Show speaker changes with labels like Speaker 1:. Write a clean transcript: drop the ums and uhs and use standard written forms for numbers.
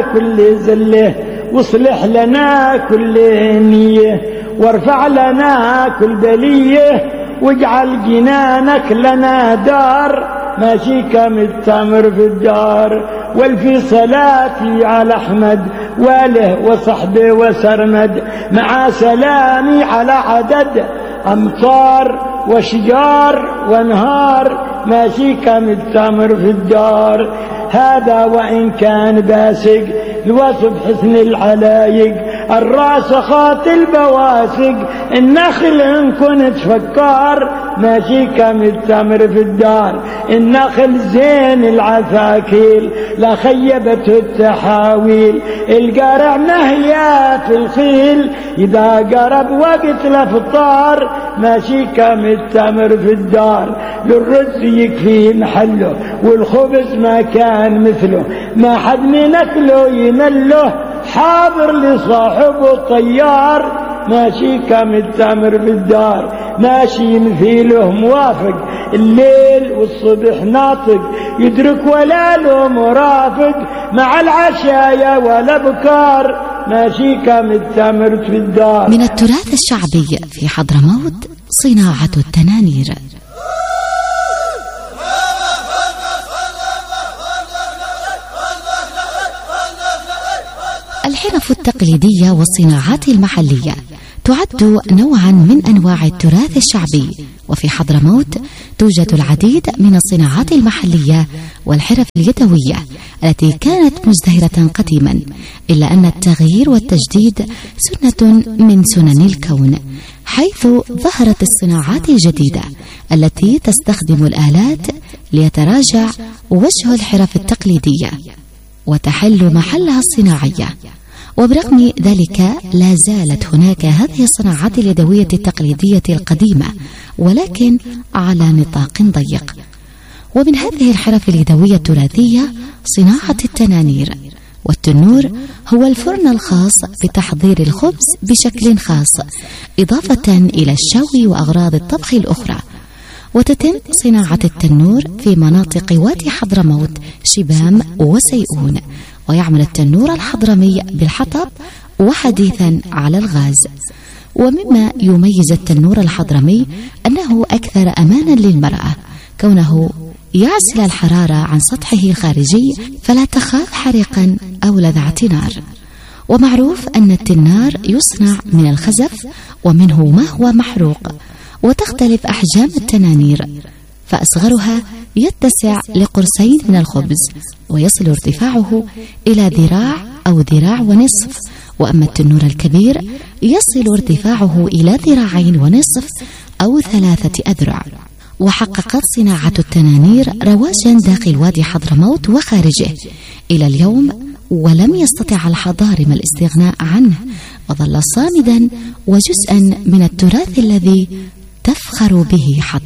Speaker 1: كل زله، واصلح لنا كل نية، وارفع لنا كل بلية، واجعل جنانك لنا دار، ماشي كم التمر في الدار. والفي صلاتي على أحمد واله وصحبه وسرمد، مع سلامي على عدد أمطار وشجار وانهار، ماشي كم التمر في الدار. هذا وإن كان باسق لوصف حسن العلايق، الراسخات البواسق، النخل إن كنت فكار، ماشي كم التمر في الدار. النخل زين العثاكيل لا خيبته التحاويل، القرع نهيات الخيل إذا قرب وقت الافطار، ماشي كم التمر في الدار. للرز يكفي محله والخبز ما كان مثله، ما حد من أكله يمله، حاضر لصاحبه طيار، ماشي كم التمر في الدار. ماشي مثيله موافق الليل والصبح ناطق، يدرك ولا له مرافق، مع العشايا ولا بكار، ماشي كم التمر في الدار.
Speaker 2: من التراث الشعبي في حضرموت صناعة التنانير. الحرف التقليدية والصناعات المحلية تعد نوعا من أنواع التراث الشعبي، وفي حضرموت توجد العديد من الصناعات المحلية والحرف اليدوية التي كانت مزدهرة قديما، إلا أن التغيير والتجديد سنة من سنن الكون، حيث ظهرت الصناعات الجديدة التي تستخدم الآلات ليتراجع وجه الحرف التقليدية وتحل محلها الصناعية. وبرغم ذلك لا زالت هناك هذه الصناعات اليدوية التقليدية القديمة، ولكن على نطاق ضيق. ومن هذه الحرف اليدوية التراثية صناعة التنانير. والتنور هو الفرن الخاص بتحضير الخبز بشكل خاص، إضافة إلى الشوي وأغراض الطبخ الأخرى. وتتم صناعة التنور في مناطق وادي حضرموت، شبام وسيئون، ويعمل التنور الحضرمي بالحطب وحديثا على الغاز. ومما يميز التنور الحضرمي أنه أكثر أمانا للمرأة، كونه يعزل الحرارة عن سطحه الخارجي فلا تخاف حريقا أو لذعة نار. ومعروف أن التنار يصنع من الخزف ومنه ما هو محروق، وتختلف أحجام التنانير، فأصغرها يتسع لقرصين من الخبز، ويصل ارتفاعه إلى ذراع أو ذراع ونصف. وأما التنور الكبير يصل ارتفاعه إلى ذراعين ونصف أو 3 أذرع. وحققت صناعة التنانير رواجا داخل وادي حضرموت وخارجه إلى اليوم، ولم يستطع الحضارم الاستغناء عنه، وظل صامدا وجزءا من التراث الذي تفخر به حضرموت.